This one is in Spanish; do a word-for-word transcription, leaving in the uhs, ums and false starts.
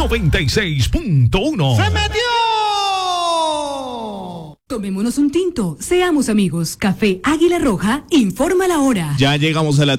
noventa y seis punto uno. ¡Se metió! Tomémonos un tinto, seamos amigos. Café Águila Roja, informa la hora. Ya llegamos a la